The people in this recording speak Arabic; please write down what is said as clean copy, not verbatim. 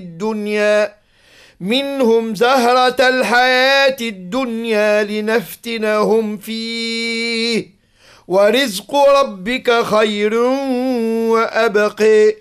الدنيا منهم زهرة الحياة الدنيا لنفتنهم فيه ورزق ربك خير وأبقى